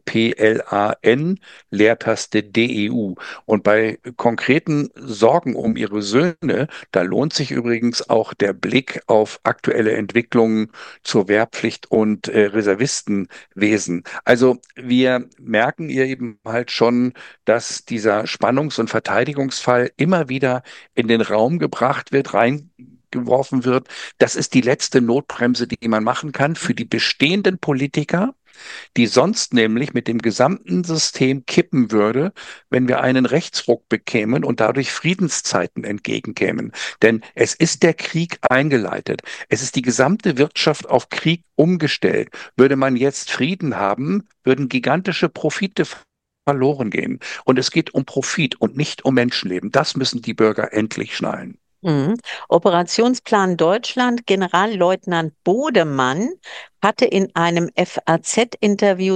OPLAN, Leertaste DEU. Und bei konkreten Sorgen um Ihre Söhne, da lohnt sich übrigens auch der Blick auf aktuelle Entwicklungen zur Wehrpflicht und Reservistenwesen. Also wir merken ihr eben halt schon, dass dieser Spannungs- und Verteidigungsfall immer wieder in den Raum gebracht wird, reingeworfen wird. Das ist die letzte Notbremse, die man machen kann für die bestehenden Politiker, die sonst nämlich mit dem gesamten System kippen würde, wenn wir einen Rechtsruck bekämen und dadurch Friedenszeiten entgegenkämen. Denn es ist der Krieg eingeleitet. Es ist die gesamte Wirtschaft auf Krieg umgestellt. Würde man jetzt Frieden haben, würden gigantische Profite verloren gehen. Und es geht um Profit und nicht um Menschenleben. Das müssen die Bürger endlich schnallen. Mhm. Operationsplan Deutschland, Generalleutnant Bodemann hatte in einem FAZ-Interview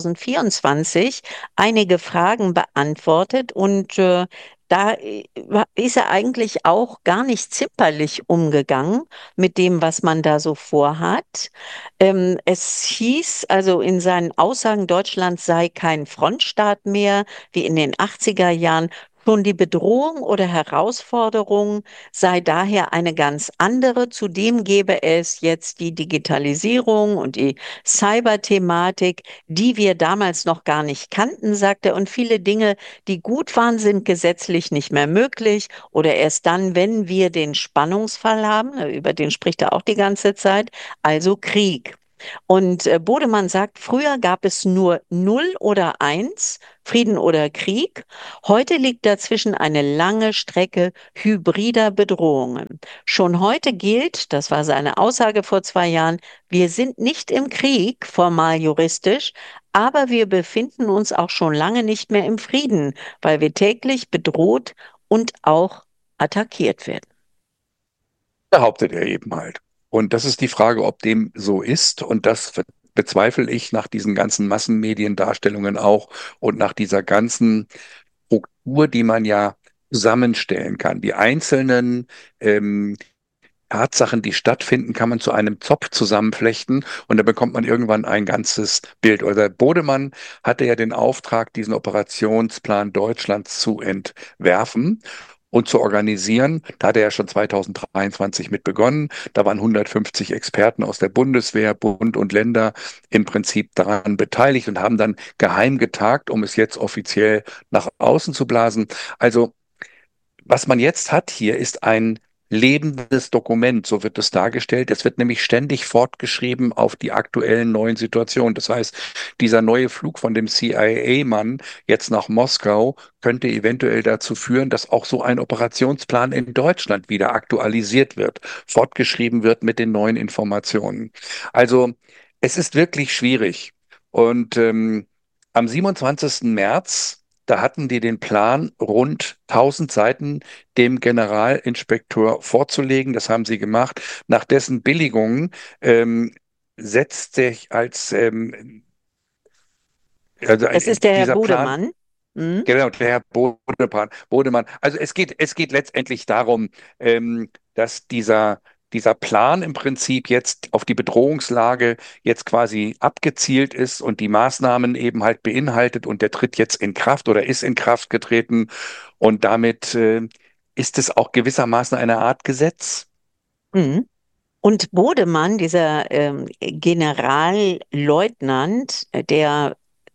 2024 einige Fragen beantwortet und da ist er eigentlich auch gar nicht zimperlich umgegangen mit dem, was man da so vorhat. Es hieß also in seinen Aussagen, Deutschland sei kein Frontstaat mehr wie in den 80er Jahren. Schon die Bedrohung oder Herausforderung sei daher eine ganz andere. Zudem gäbe es jetzt die Digitalisierung und die Cyberthematik, die wir damals noch gar nicht kannten, sagt er. Und viele Dinge, die gut waren, sind gesetzlich nicht mehr möglich oder erst dann, wenn wir den Spannungsfall haben, über den spricht er auch die ganze Zeit, also Krieg. Und Bodemann sagt, früher gab es nur Null oder Eins, Frieden oder Krieg. Heute liegt dazwischen eine lange Strecke hybrider Bedrohungen. Schon heute gilt, das war seine Aussage vor 2 Jahren, wir sind nicht im Krieg, formal juristisch, aber wir befinden uns auch schon lange nicht mehr im Frieden, weil wir täglich bedroht und auch attackiert werden. Behauptet er eben halt. Und das ist die Frage, ob dem so ist. Und das bezweifle ich nach diesen ganzen Massenmediendarstellungen auch und nach dieser ganzen Struktur, die man ja zusammenstellen kann. Die einzelnen Tatsachen, die stattfinden, kann man zu einem Zopf zusammenflechten und da bekommt man irgendwann ein ganzes Bild. Oder Bodemann hatte ja den Auftrag, diesen Operationsplan Deutschlands zu entwerfen und zu organisieren. Da hat er ja schon 2023 mit begonnen. Da waren 150 Experten aus der Bundeswehr, Bund und Länder im Prinzip daran beteiligt und haben dann geheim getagt, um es jetzt offiziell nach außen zu blasen. Also was man jetzt hat hier, ist ein lebendes Dokument, so wird es dargestellt. Es wird nämlich ständig fortgeschrieben auf die aktuellen neuen Situationen. Das heißt, dieser neue Flug von dem CIA-Mann jetzt nach Moskau könnte eventuell dazu führen, dass auch so ein Operationsplan in Deutschland wieder aktualisiert wird, fortgeschrieben wird mit den neuen Informationen. Also es ist wirklich schwierig. Und am 27. März da hatten die den Plan, rund 1000 Seiten dem Generalinspektor vorzulegen. Das haben sie gemacht. Nach dessen Billigung setzt sich Das ist der Herr dieser Plan. Bodemann. Hm? Genau, der Herr Bodemann. Also es geht letztendlich darum, dass dieser Plan im Prinzip jetzt auf die Bedrohungslage jetzt quasi abgezielt ist und die Maßnahmen eben halt beinhaltet und der tritt jetzt in Kraft oder ist in Kraft getreten und damit ist es auch gewissermaßen eine Art Gesetz. Hm. Und Bodemann, dieser Generalleutnant, der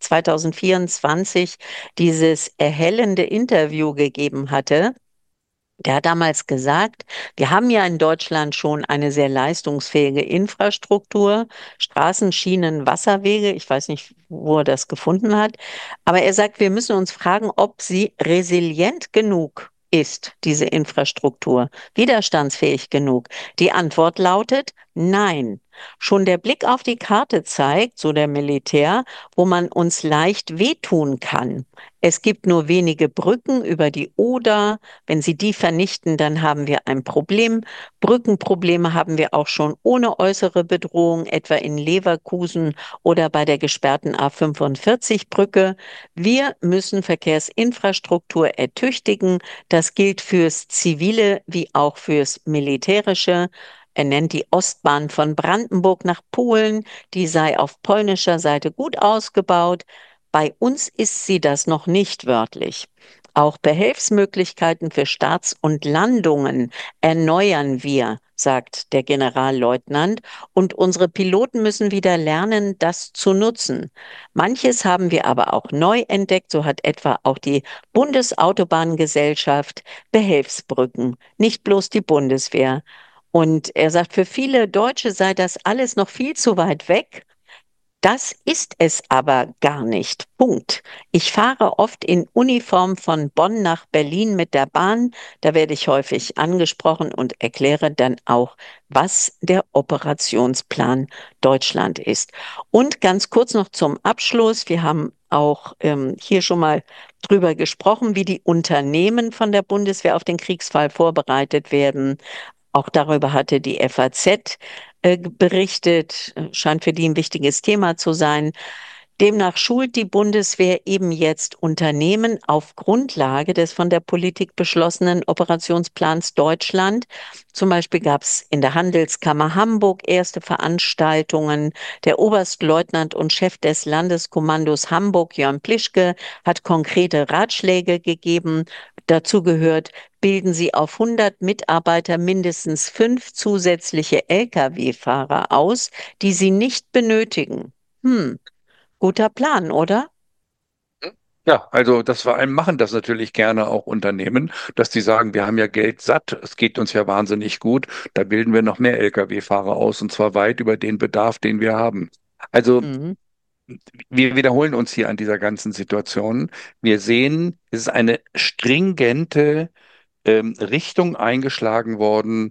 2024 dieses erhellende Interview gegeben hatte, der hat damals gesagt, wir haben ja in Deutschland schon eine sehr leistungsfähige Infrastruktur, Straßen, Schienen, Wasserwege. Ich weiß nicht, wo er das gefunden hat. Aber er sagt, wir müssen uns fragen, ob sie resilient genug ist, diese Infrastruktur, widerstandsfähig genug. Die Antwort lautet nein. Schon der Blick auf die Karte zeigt, so der Militär, wo man uns leicht wehtun kann. Es gibt nur wenige Brücken über die Oder. Wenn Sie die vernichten, dann haben wir ein Problem. Brückenprobleme haben wir auch schon ohne äußere Bedrohung, etwa in Leverkusen oder bei der gesperrten A45-Brücke. Wir müssen Verkehrsinfrastruktur ertüchtigen. Das gilt fürs Zivile wie auch fürs Militärische. Er nennt die Ostbahn von Brandenburg nach Polen, die sei auf polnischer Seite gut ausgebaut. Bei uns ist sie das noch nicht wörtlich. Auch Behelfsmöglichkeiten für Starts und Landungen erneuern wir, sagt der Generalleutnant, und unsere Piloten müssen wieder lernen, das zu nutzen. Manches haben wir aber auch neu entdeckt, so hat etwa auch die Bundesautobahngesellschaft Behelfsbrücken, nicht bloß die Bundeswehr. Und er sagt, für viele Deutsche sei das alles noch viel zu weit weg. Das ist es aber gar nicht. Punkt. Ich fahre oft in Uniform von Bonn nach Berlin mit der Bahn. Da werde ich häufig angesprochen und erkläre dann auch, was der Operationsplan Deutschland ist. Und ganz kurz noch zum Abschluss. Wir haben auch hier schon mal drüber gesprochen, wie die Unternehmen von der Bundeswehr auf den Kriegsfall vorbereitet werden. Auch darüber hatte die FAZ berichtet, scheint für die ein wichtiges Thema zu sein. Demnach schult die Bundeswehr eben jetzt Unternehmen auf Grundlage des von der Politik beschlossenen Operationsplans Deutschland. Zum Beispiel gab es in der Handelskammer Hamburg erste Veranstaltungen. Der Oberstleutnant und Chef des Landeskommandos Hamburg, Jörn Plischke, hat konkrete Ratschläge gegeben. Dazu gehört, bilden Sie auf 100 Mitarbeiter mindestens 5 zusätzliche Lkw-Fahrer aus, die Sie nicht benötigen. Hm. Guter Plan, oder? Ja, also das vor allem machen das natürlich gerne auch Unternehmen, dass die sagen, wir haben ja Geld satt, es geht uns ja wahnsinnig gut, da bilden wir noch mehr Lkw-Fahrer aus und zwar weit über den Bedarf, den wir haben. Also Mhm. wir wiederholen uns hier an dieser ganzen Situation. Wir sehen, es ist eine stringente Richtung eingeschlagen worden,